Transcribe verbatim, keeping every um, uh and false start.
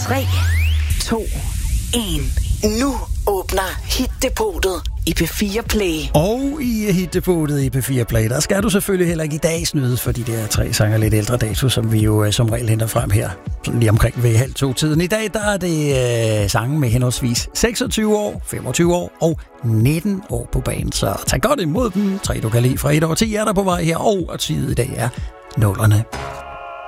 tre, to, en. Nu åbner Hit-depotet i P fire Play. Og i Hit-depotet i P fire Play, der skal du selvfølgelig heller ikke i dag snyde for de der tre sange lidt ældre dato, som vi jo som regel henter frem her, sådan lige omkring ved halv to tiden. I dag, der er det øh, sange med henholdsvis seksogtyve år, femogtyve år og nitten år på banen. Så tag godt imod dem. Tre, du kan lide fra et år ti er der på vej her, og artiet i dag er nullerne.